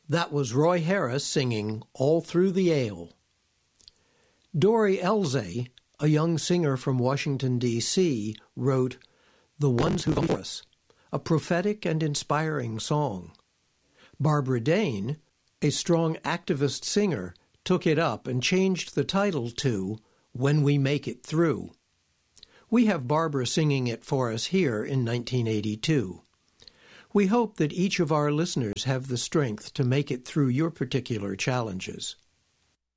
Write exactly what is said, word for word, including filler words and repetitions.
That was Roy Harris singing All Through the Ale. Dory Elzey, a young singer from Washington, D C, wrote The Ones Who've Gone Before Us, a prophetic and inspiring song. Barbara Dane, a strong activist singer, took it up and changed the title to When We Make It Through. We have Barbara singing it for us here in nineteen eighty-two. We hope that each of our listeners have the strength to make it through your particular challenges.